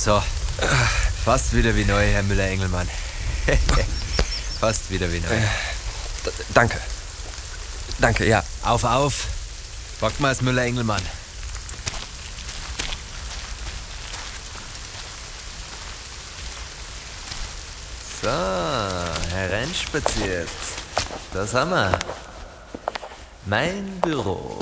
So, fast wieder wie neu, Herr Müller-Engelmann. Fast wieder wie neu. Danke. Danke, ja. Auf. Packt mal das Müller-Engelmann. So, hereinspaziert. Das haben wir. Mein Büro.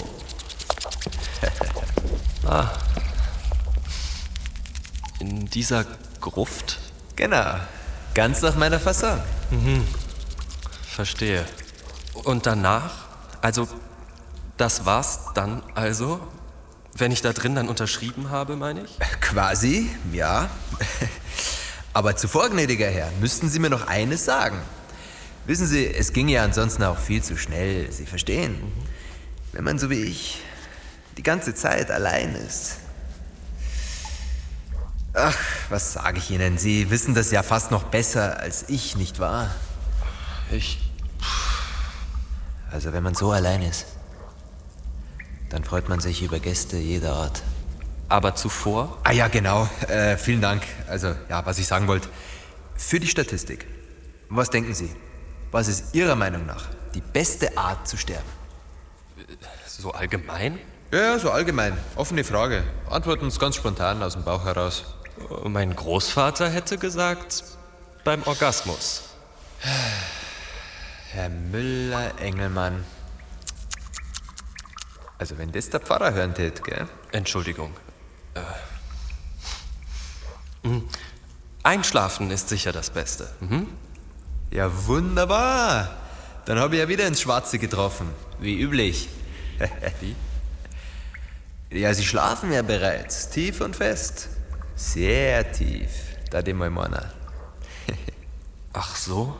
In dieser Gruft? Genau, ganz nach meiner Fasson. Verstehe. Und danach? Also, das war's dann also? Wenn ich da drin dann unterschrieben habe, meine ich? Quasi, ja. Aber zuvor, gnädiger Herr, müssten Sie mir noch eines sagen. Wissen Sie, es ging ja ansonsten auch viel zu schnell, Sie verstehen. Wenn man so wie ich die ganze Zeit allein ist. Ach, was sage ich Ihnen? Sie wissen das ja fast noch besser als ich, nicht wahr? Also wenn man so allein ist, dann freut man sich über Gäste jeder Art. Aber zuvor? Ah ja, genau. Vielen Dank. Also, ja, was ich sagen wollte. Für die Statistik. Was denken Sie? Was ist Ihrer Meinung nach die beste Art zu sterben? So allgemein? Ja, so allgemein. Offene Frage. Antworten uns ganz spontan aus dem Bauch heraus. Mein Großvater hätte gesagt, beim Orgasmus. Herr Müller-Engelmann. Also wenn das der Pfarrer hören tät, gell? Entschuldigung. Einschlafen ist sicher das Beste. Ja, wunderbar. Dann habe ich ja wieder ins Schwarze getroffen. Wie üblich. Wie? Ja, Sie schlafen ja bereits. Tief und fest. Sehr tief. Da dem mal meiner. Ach so?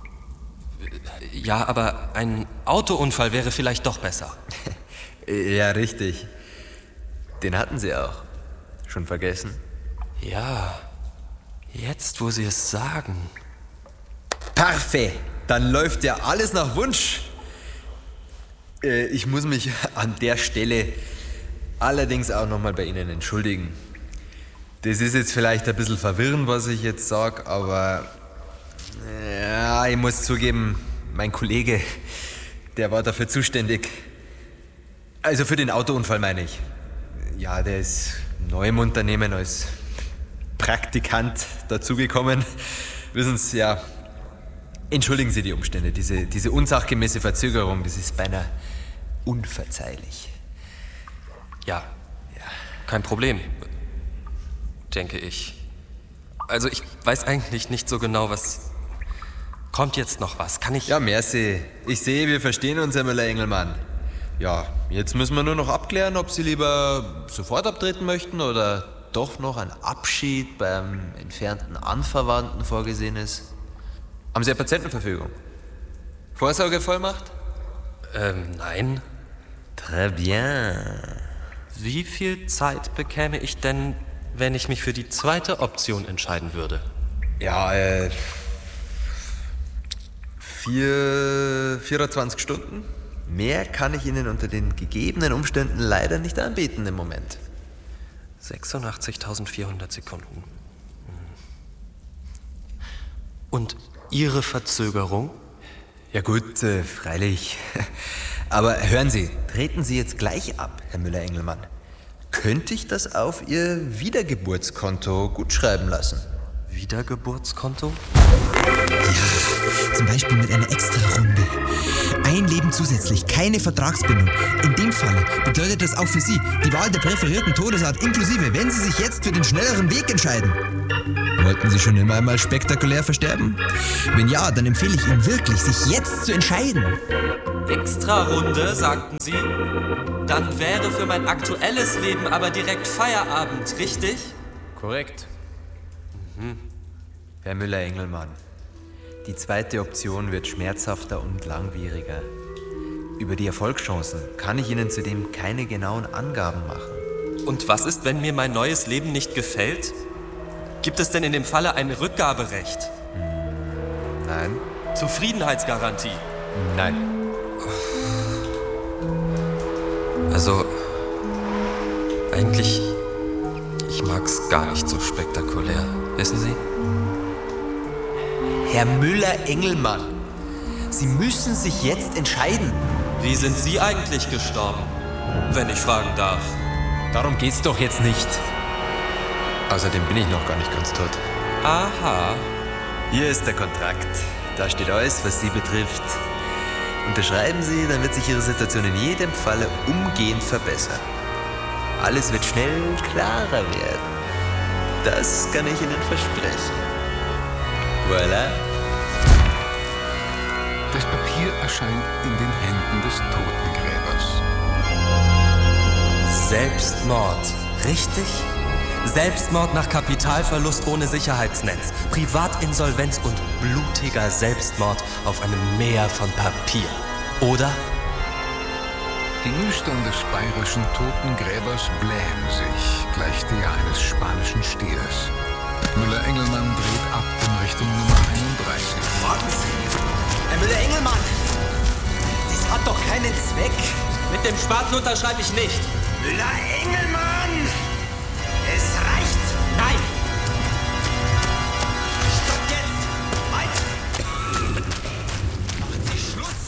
Ja, aber ein Autounfall wäre vielleicht doch besser. Ja, richtig. Den hatten Sie auch. Schon vergessen? Ja, jetzt wo Sie es sagen. Parfait. Dann läuft ja alles nach Wunsch. Ich muss mich an der Stelle allerdings auch nochmal bei Ihnen entschuldigen. Das ist jetzt vielleicht ein bisschen verwirrend, was ich jetzt sage, aber ja, ich muss zugeben, mein Kollege, der war dafür zuständig. Also für den Autounfall meine ich. Ja, der ist neu im Unternehmen als Praktikant dazugekommen. Wissen Sie, ja, entschuldigen Sie die Umstände. Diese unsachgemäße Verzögerung, das ist beinahe unverzeihlich. Ja, kein Problem, denke ich. Also ich weiß eigentlich nicht so genau, was... Kommt jetzt noch was? Kann ich... Ja, merci. Ich sehe, wir verstehen uns, Herr Müller-Engelmann. Ja, jetzt müssen wir nur noch abklären, ob Sie lieber sofort abtreten möchten oder doch noch ein Abschied beim entfernten Anverwandten vorgesehen ist. Haben Sie eine Patientenverfügung? Vorsorgevollmacht? Nein. Très bien. Wie viel Zeit bekäme ich denn, wenn ich mich für die zweite Option entscheiden würde? Ja, 24 Stunden. Mehr kann ich Ihnen unter den gegebenen Umständen leider nicht anbieten im Moment. 86.400 Sekunden. Und Ihre Verzögerung? Ja gut, freilich. Aber hören Sie, treten Sie jetzt gleich ab, Herr Müller-Engelmann. Könnte ich das auf Ihr Wiedergeburtskonto gutschreiben lassen? Wiedergeburtskonto? Ja, zum Beispiel mit einer Extra-Runde. Ein Leben zusätzlich, keine Vertragsbindung. In dem Falle bedeutet das auch für Sie die Wahl der präferierten Todesart inklusive, wenn Sie sich jetzt für den schnelleren Weg entscheiden. Wollten Sie schon immer einmal spektakulär versterben? Wenn ja, dann empfehle ich Ihnen wirklich, sich jetzt zu entscheiden. Extra-Runde, sagten Sie? Dann wäre für mein aktuelles Leben aber direkt Feierabend, richtig? Korrekt. Herr Müller-Engelmann, die zweite Option wird schmerzhafter und langwieriger. Über die Erfolgschancen kann ich Ihnen zudem keine genauen Angaben machen. Und was ist, wenn mir mein neues Leben nicht gefällt? Gibt es denn in dem Falle ein Rückgaberecht? Nein? Zufriedenheitsgarantie? Nein. Also, eigentlich, Ich mag's gar nicht so spektakulär. Wissen Sie? Herr Müller-Engelmann, Sie müssen sich jetzt entscheiden. Wie sind Sie eigentlich gestorben, wenn ich fragen darf? Darum geht's doch jetzt nicht. Außerdem bin ich noch gar nicht ganz tot. Aha. Hier ist der Kontrakt. Da steht alles, was Sie betrifft. Unterschreiben Sie, dann wird sich Ihre Situation in jedem Falle umgehend verbessern. Alles wird schnell klarer werden. Das kann ich Ihnen versprechen. Voilà. Das Papier erscheint in den Händen des Totengräbers. Selbstmord, richtig? Selbstmord nach Kapitalverlust ohne Sicherheitsnetz, Privatinsolvenz und blutiger Selbstmord auf einem Meer von Papier. Oder? Die Nüstern des bayerischen Totengräbers blähen sich, gleich der eines spanischen Stiers. Müller-Engelmann dreht ab in Richtung Nummer 31. Warten Sie! Herr Müller-Engelmann! Das hat doch keinen Zweck! Mit dem Spaten unterschreibe ich nicht. Müller-Engelmann! Es reicht! Nein! Stopp jetzt! Halt! Machen Sie Schluss!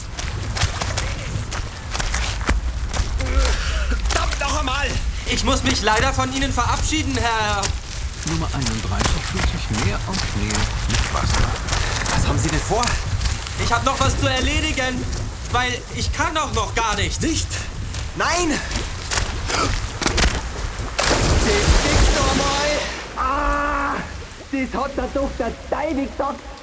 Verdammt noch einmal! Ich muss mich leider von Ihnen verabschieden, Herr... Nummer 31 fühlt sich mehr und mehr mit Wasser. Was haben Sie denn vor? Ich habe noch was zu erledigen, weil ich kann auch noch gar nicht. Nicht? Nein! Das gibt's doch mal! Das hat der Dr. Steini gesagt!